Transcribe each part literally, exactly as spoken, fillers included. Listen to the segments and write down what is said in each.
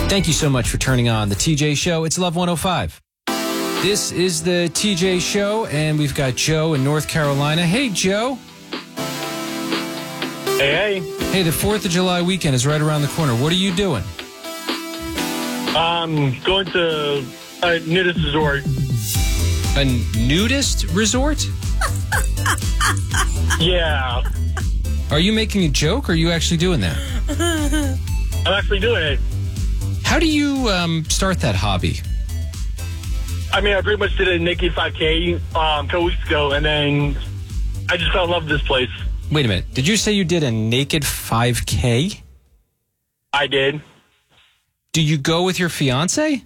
Thank you so much for turning on the T J Show. It's Love one oh five. This is the T J Show, and we've got Joe in North Carolina. Hey, Joe. Hey, hey. Hey, the fourth of July weekend is right around the corner. What are you doing? Um, going to a nudist resort. A nudist resort? Yeah. Are you making a joke, or are you actually doing that? I'm actually doing it. How do you um, start that hobby? I mean, I pretty much did a naked five K um, a couple weeks ago, and then I just fell in love with this place. Wait a minute. Did you say you did a naked five K? I did. Do you go with your fiance?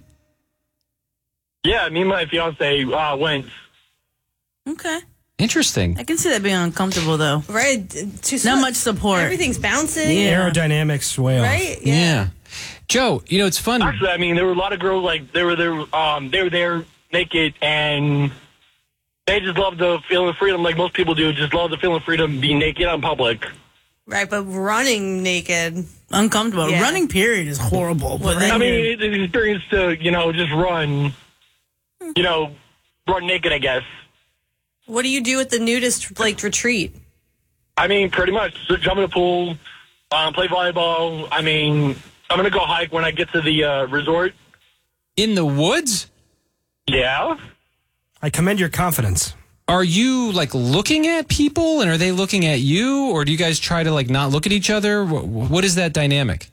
Yeah, me and my fiance uh, went. Okay. Interesting. I can see that being uncomfortable, though. Right. Too Not much support. Everything's bouncing. Yeah. Aerodynamics way off. Right? Yeah. yeah. Joe, you know, it's fun. Actually, I mean, there were a lot of girls, like, they were there, um, they were there naked, and they just love the feeling of freedom, like most people do, just love the feeling of freedom being naked in public. Right, but running naked. Uncomfortable. Yeah. Running, period, is horrible. But I mean, it's an experience to, you know, just run, you know, run naked, I guess. What do you do at the nudist, like, retreat? I mean, pretty much. So jump in the pool, um, play volleyball. I mean, I'm going to go hike when I get to the uh, resort. In the woods? Yeah. I commend your confidence. Are you, like, looking at people, and are they looking at you, or do you guys try to, like, not look at each other? What, what is that dynamic?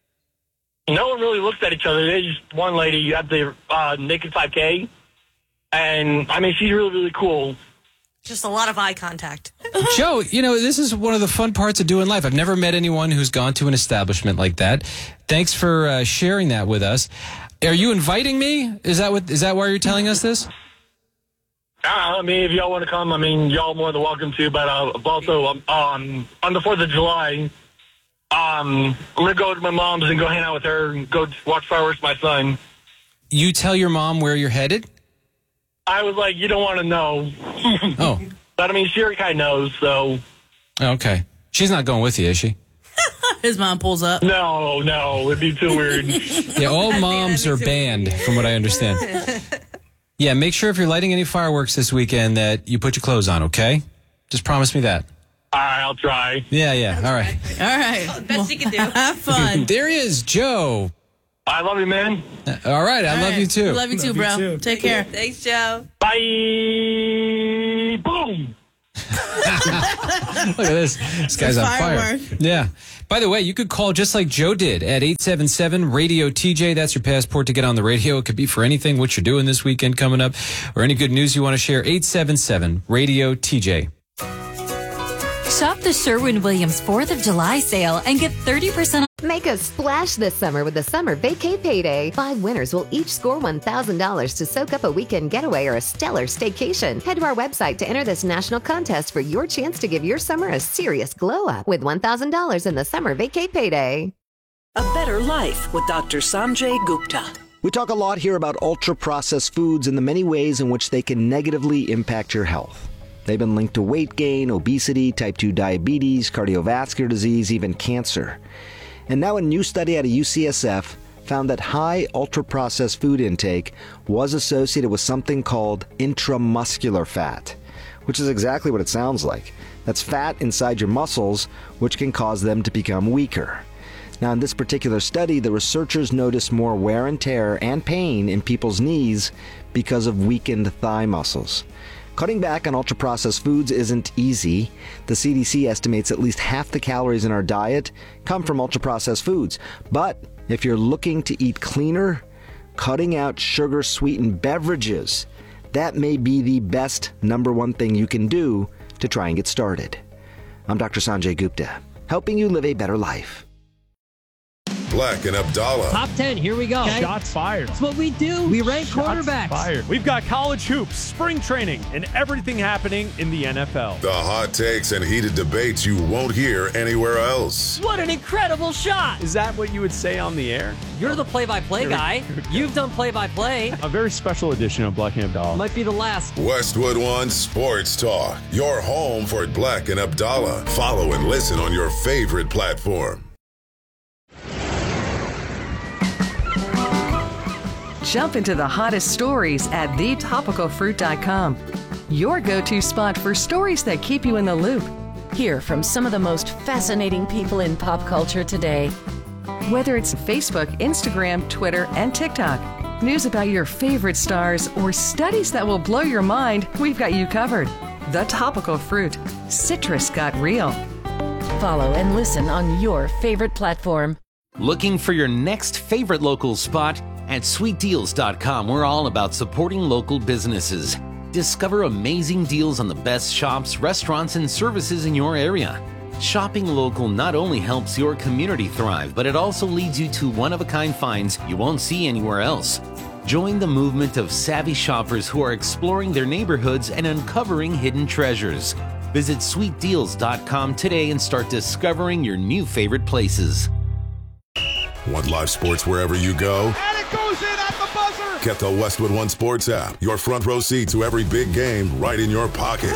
No one really looks at each other. There's just one lady at the uh, naked five K, and, I mean, she's really, really cool. Just a lot of eye contact. Joe, you know, this is one of the fun parts of doing life. I've never met anyone who's gone to an establishment like that. Thanks for uh, sharing that with us. Are you inviting me? Is that what? Is that why you're telling us this? Uh, I mean, if y'all want to come, I mean, y'all more than welcome to. But uh, also, um, um, on the fourth of July, um, I'm going to go to my mom's and go hang out with her and go watch fireworks with my son. You tell your mom where you're headed? I was like, you don't want to know. Oh. But, I mean, she already kind of knows, so. Okay. She's not going with you, is she? His mom pulls up. No, no, it'd be too weird. Yeah, all moms are banned, from what I understand. Yeah, make sure if you're lighting any fireworks this weekend that you put your clothes on, okay? Just promise me that. All right, I'll try. Yeah, yeah, all right. All right. Oh, best you can do. Have fun. There he is, Joe. I love you, man. All right, I All love right. you too. Love you too, Love you bro. too. Take care. Thanks, Joe. Bye. Boom. Look at this. This guy's on fire. Firework. Yeah. By the way, you could call just like Joe did at eight seven seven radio T J. That's your passport to get on the radio. It could be for anything, what you're doing this weekend coming up, or any good news you want to share. eight seven seven radio T J. Shop the Sherwin-Williams fourth of July sale and get thirty percent off. Make a splash this summer with the Summer Vacay Payday. Five winners will each score one thousand dollars to soak up a weekend getaway or a stellar staycation. Head to our website to enter this national contest for your chance to give your summer a serious glow up with one thousand dollars in the Summer Vacay Payday. A Better Life with Doctor Sanjay Gupta. We talk a lot here about ultra-processed foods and the many ways in which they can negatively impact your health. They've been linked to weight gain, obesity, type two diabetes, cardiovascular disease, even cancer. And now a new study out of U C S F found that high ultra-processed food intake was associated with something called intramuscular fat, which is exactly what it sounds like. That's fat inside your muscles, which can cause them to become weaker. Now, in this particular study, the researchers noticed more wear and tear and pain in people's knees because of weakened thigh muscles. Cutting back on ultra-processed foods isn't easy. The C D C estimates at least half the calories in our diet come from ultra-processed foods. But if you're looking to eat cleaner, cutting out sugar-sweetened beverages, that may be the best number one thing you can do to try and get started. I'm Doctor Sanjay Gupta, helping you live a better life. Black and Abdallah. Top ten, here we go. Okay. Shots fired. That's what we do. We rank Shots quarterbacks. Fired. We've got college hoops, spring training, and everything happening in the N F L. The hot takes and heated debates you won't hear anywhere else. What an incredible shot. Is that what you would say on the air? You're the play-by-play guy. You've done play-by-play. A very special edition of Black and Abdallah. Might be the last. Westwood One Sports Talk. Your home for Black and Abdallah. Follow and listen on your favorite platform. Jump into the hottest stories at the topical fruit dot com. Your go-to spot for stories that keep you in the loop. Hear from some of the most fascinating people in pop culture today. Whether it's Facebook, Instagram, Twitter, and TikTok, news about your favorite stars, or studies that will blow your mind, we've got you covered. The Topical Fruit. Citrus got real. Follow and listen on your favorite platform. Looking for your next favorite local spot? At sweet deals dot com, we're all about supporting local businesses. Discover amazing deals on the best shops, restaurants, and services in your area. Shopping local not only helps your community thrive, but it also leads you to one-of-a-kind finds you won't see anywhere else. Join the movement of savvy shoppers who are exploring their neighborhoods and uncovering hidden treasures. Visit sweet deals dot com today and start discovering your new favorite places. Want live sports wherever you go? And it goes in at the buzzer! Get the Westwood One Sports app. Your front row seat to every big game right in your pocket.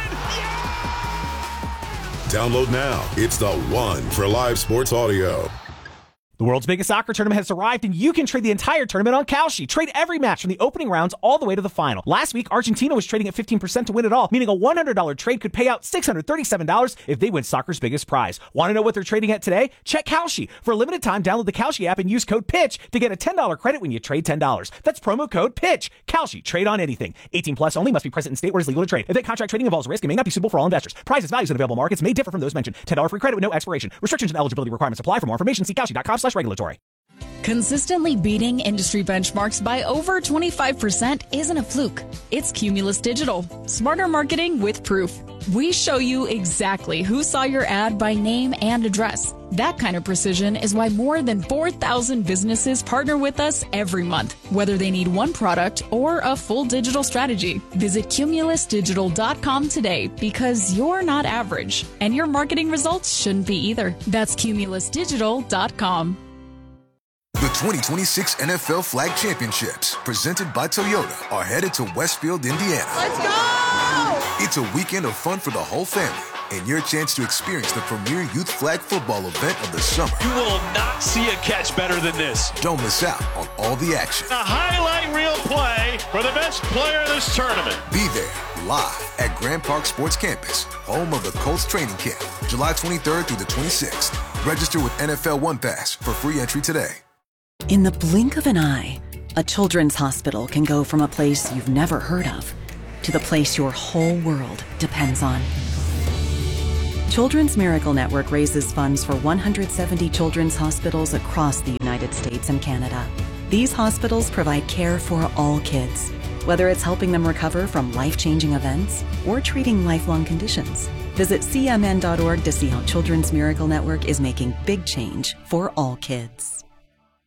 Download now. It's the one for live sports audio. The world's biggest soccer tournament has arrived, and you can trade the entire tournament on Kalshi. Trade every match from the opening rounds all the way to the final. Last week, Argentina was trading at fifteen percent to win it all, meaning a one hundred dollars trade could pay out six hundred thirty-seven dollars if they win soccer's biggest prize. Want to know what they're trading at today? Check Kalshi. For a limited time, download the Kalshi app and use code PITCH to get a ten dollars credit when you trade ten dollars. That's promo code PITCH. Kalshi. Trade on anything. eighteen plus only. Must be present in state where it's legal to trade. Event contract trading involves risk and may not be suitable for all investors. Prizes, values, and available markets may differ from those mentioned. ten dollars free credit with no expiration. Restrictions and eligibility requirements apply. For more information, see kalshi dot com slash regulatory. Consistently beating industry benchmarks by over twenty-five percent isn't a fluke. It's Cumulus Digital. Smarter marketing with proof. We show you exactly who saw your ad by name and address. That kind of precision is why more than four thousand businesses partner with us every month, whether they need one product or a full digital strategy. Visit cumulus digital dot com today because you're not average, and your marketing results shouldn't be either. That's cumulus digital dot com. The twenty twenty-six N F L Flag Championships, presented by Toyota, are headed to Westfield, Indiana. Let's go! It's a weekend of fun for the whole family and your chance to experience the premier youth flag football event of the summer. You will not see a catch better than this. Don't miss out on all the action. A highlight reel play for the best player of this tournament. Be there live at Grand Park Sports Campus, home of the Colts training camp, July twenty-third through the twenty-sixth. Register with N F L One Pass for free entry today. In the blink of an eye, a children's hospital can go from a place you've never heard of to the place your whole world depends on. Children's Miracle Network raises funds for one hundred seventy children's hospitals across the United States and Canada. These hospitals provide care for all kids, whether it's helping them recover from life-changing events or treating lifelong conditions. Visit C M N dot org to see how Children's Miracle Network is making big change for all kids.